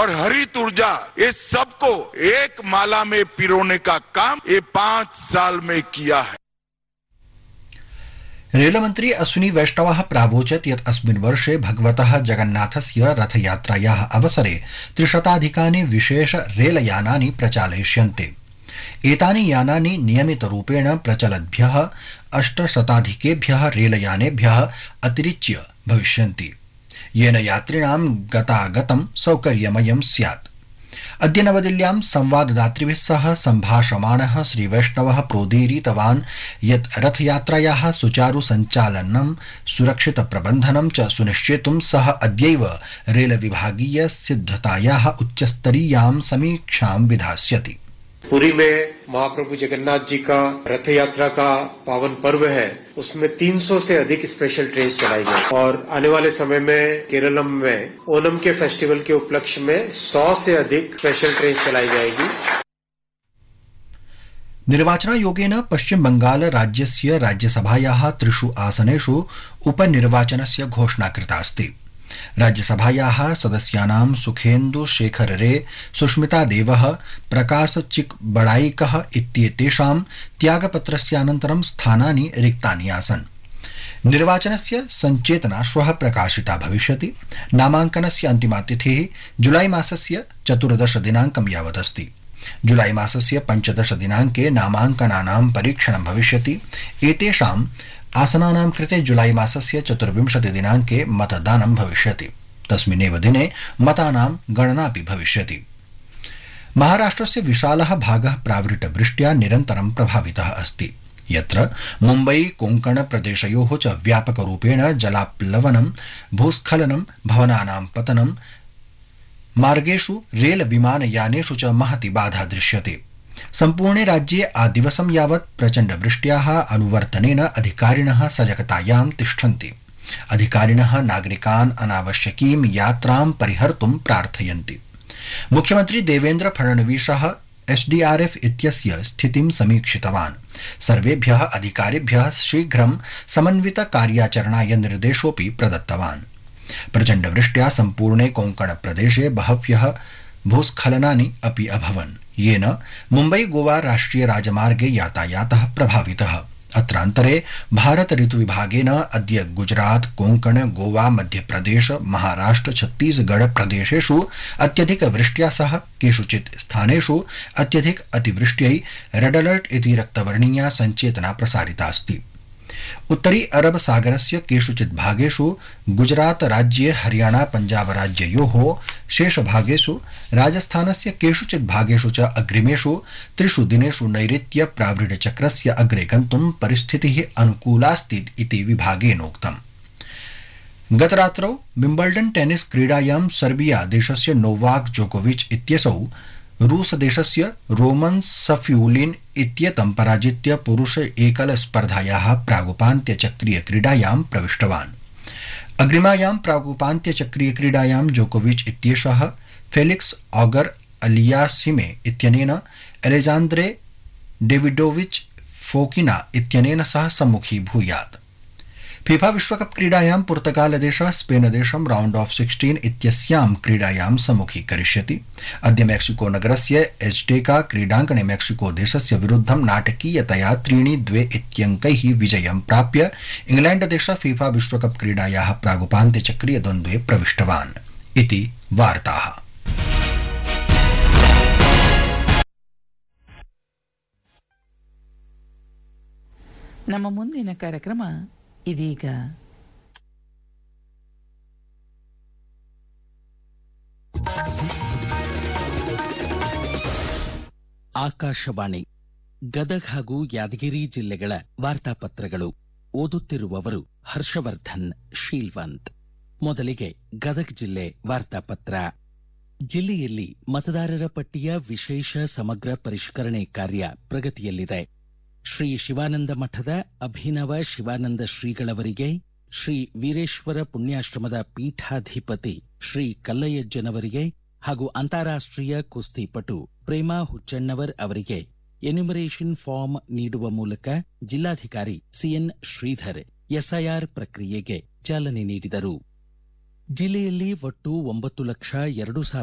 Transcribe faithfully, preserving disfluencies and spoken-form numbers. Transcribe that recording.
और हरित ऊर्जा, ये सबको एक माला में पिरोने का काम ये पांच साल में किया है। रेलमन्त्री अश्विनी वैष्णवः प्रावोचत् यत् अस्मिन् वर्षे भगवतः जगन्नाथस्य रथयात्रायाः अवसरे त्रिशताधिकानि विशेष रेलयानानि प्रचालयिष्यन्ते। एतानि यानानि नियमितरूपेण प्रचलद्भ्यः अष्टशताधिकेभ्यः रेलयानेभ्यः अतिरिच्य भविष्यन्ति, येन यात्रिणां गतागतं सौकर्यमयं स्यात्। अद्य नवदिल्ल्यां संवाददातृभिः सह सम्भाषमाणः श्रीवैष्णवः प्रोदीरितवान् यत् रथयात्रायाः सुचारु सञ्चालनं सुरक्षितप्रबन्धनं च सुनिश्चेतुं सः अद्यैव रेलविभागीय सिद्धतायाः उच्चस्तरीयां समीक्षां विधास्यति। पुरी में महाप्रभु जगन्नाथ जी का रथ यात्रा का पावन पर्व है, उसमें तीन सौ से अधिक स्पेशल ट्रेन चलाई गई और आने वाले समय में केरलम में ओणम के फेस्टिवल के उपलक्ष्य में सौ से अधिक स्पेशल ट्रेन चलाई जाएगी। निर्वाचनायोगेन पश्चिम बंगाल राज्यस्य राज्यसभायाः त्रिषु आसनेषु उपनिर्वाचनस्य घोषणा कृता अस्ति। राज्यसभायाः सदस्यानां सुखेन्दु शेखर रे, सुष्मिता देवः, प्रकाश चिकबड़ाइकः इत्येतेषां त्यागपत्रस्यानन्तरं स्थानानि रिक्तानि आसन्। निर्वाचनस्य संचेतना श्वः प्रकाशिता भविष्यति। नामाङ्कनस्य अन्तिमा तिथिः जुलाई मासस्य चतुर्दश दिनाङ्कं यावत् अस्ति। जुलाई मासस्य पञ्चदश दिनाङ्के नामाङ्कनानां परीक्षणं भविष्यति। एतेषां आसनानां कृते जुलाई मासस्य चतुर्विंशति दिनाङ्के मतदानं भविष्यति। तस्मिन्नेव दिने मतानां गणनापि भविष्यति। महाराष्ट्रस्य विशालः भागः प्रावृतवृष्ट्या निरन्तरं प्रभावितः अस्ति, यत्र मुम्बई कोङ्कण प्रदेशयोः च व्यापकरूपेण जलाप्लवनं, भूस्खलनं, भवनानां पतनं, मार्गेषु रेल विमानयानेषु च महती बाधा दृश्यते। सम्पूर्णे राज्ये आदिवसं यावत् प्रचण्डवृष्ट्याः अनुवर्तनेन अधिकारिणः सजगतायां तिष्ठन्ति। अधिकारिणः नागरिकान् अनावश्यकीं यात्रां परिहर्तुं प्रार्थयन्ति। मुख्यमन्त्री देवेन्द्र फडणवीसः एसडीआरएफ इत्यस्य स्थितिं समीक्षितवान्। सर्वेभ्यः अधिकारिभ्यः शीघ्रं समन्वित कार्याचरणाय निर्देशोऽपि प्रदत्तवान्। प्रचण्डवृष्ट्या सम्पूर्णे कोङ्कण प्रदेशे बहव्यः भूस्खलनानि अपि अभवन्, येन मुम्बई गोवा राष्ट्रिय राजमार्गे यातायातः प्रभावितः। अत्रान्तरे भारत ऋतुविभागेन अद्य गुजरात, कोङ्कण, गोवा, मध्यप्रदेश, महाराष्ट्र, छत्तीसगढ़ प्रदेशेषु अत्यधिक वृष्ट्या सह केषुचित् स्थानेषु अत्यधिक अतिवृष्ट्यै रेड अलर्ट इति रक्तवर्णीया सञ्चेतना प्रसारिता अस्ति। उत्तरी अरब सागरस्य केषुचित् भागेषु गुजरात राज्ये, हरियाणा पञ्जाब राज्ययोः शेषभागेषु, राजस्थानस्य केषुचित् भागेषु च अग्रिमेषु त्रिषु दिनेषु नैऋत्य प्रावृढचक्रस्य अग्रे गन्तुं परिस्थितिः अनुकूलास्ति इति विभागेनोक्तम्। गतरात्रौ विम्बल्डन् टेनिस क्रीडायां सर्बिया देशस्य नोवाक जोकोविच इत्यसौ रूस देशस्य रोमन सफ्यूलिन इत्येतं पराजित्य पुरुष एकल स्पर्धायाः प्रागुपान्त्यचक्रीय क्रीडायां प्रविष्टवान्। अग्रिमायां प्रागुपान्त्यचक्रीय क्रीडायां जोकोविच इत्येषः फेलिक्स ऑगर अलियासिमे इत्यनेन एलेजान्द्रे डेविडोविच फोकिना इत्यनेन सह सम्मुखीभूयात्। फीफा विश्वकप क्रीडायां पुर्तगाल देशः स्पेन देशं राउंड ऑफ सिक्सटीन इत्यस्यां क्रीडायां सम्मुखीकरिष्यति। अद्य मेक्सिको नगरस्य एज्टेका क्रीडाङ्गणे मेक्सिको देशस्य विरुद्धं नाटकीयतया त्रीणि द्वे इत्यङ्कैः विजयं प्राप्य इंग्लैंड देशः फीफा विश्वकप क्रीडायाः प्रागुपान्त्यचक्रीय द्वन्द्वे प्रविष्टवान् इति वार्ताः। ನಮ್ಮ ಮುಂದಿನ ಕಾರ್ಯಕ್ರಮ ಇದೀಗ ಆಕಾಶವಾಣಿ ಗದಗ್ ಹಾಗೂ ಯಾದಗಿರಿ ಜಿಲ್ಲೆಗಳ ವಾರ್ತಾಪತ್ರಗಳು ಓದುತ್ತಿರುವವರು ಹರ್ಷವರ್ಧನ್ ಶೀಲ್ವಂತ್. ಮೊದಲಿಗೆ ಗದಗ್ ಜಿಲ್ಲೆ ವಾರ್ತಾಪತ್ರ. ಜಿಲ್ಲೆಯಲ್ಲಿ ಮತದಾರರ ಪಟ್ಟಿಯ ವಿಶೇಷ ಸಮಗ್ರ ಪರಿಷ್ಕರಣೆ ಕಾರ್ಯ ಪ್ರಗತಿಯಲ್ಲಿದೆ. ಶ್ರೀ ಶಿವಾನಂದ ಮಠದ ಅಭಿನವ ಶಿವಾನಂದ ಶ್ರೀಗಳವರಿಗೆ, ಶ್ರೀ ವೀರೇಶ್ವರ ಪುಣ್ಯಾಶ್ರಮದ ಪೀಠಾಧಿಪತಿ ಶ್ರೀ ಕಲ್ಲಯ್ಯಜ್ಜನವರಿಗೆ ಹಾಗೂ ಅಂತಾರಾಷ್ಟ್ರೀಯ ಕುಸ್ತಿಪಟು ಪ್ರೇಮಾ ಹುಚ್ಚಣ್ಣವರ್ ಅವರಿಗೆ ಎನ್ಯುಮರೇಷನ್ ಫಾರ್ಮ್ ನೀಡುವ ಮೂಲಕ ಜಿಲ್ಲಾಧಿಕಾರಿ ಸಿಎನ್ ಶ್ರೀಧರ್ ಎಸ್ಐಆರ್ ಪ್ರಕ್ರಿಯೆಗೆ ಚಾಲನೆ ನೀಡಿದರು. ಜಿಲ್ಲೆಯಲ್ಲಿ ಒಟ್ಟು ಒಂಬತ್ತು ಲಕ್ಷ ಎರಡು ಸಾವಿರ